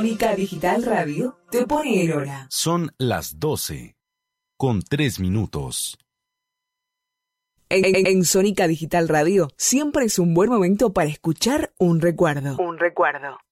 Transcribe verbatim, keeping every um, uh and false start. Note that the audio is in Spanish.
Sónica Digital Radio te pone el hora. Son las doce, con tres minutos. En, en, en Sónica Digital Radio siempre es un buen momento para escuchar un recuerdo. Un recuerdo.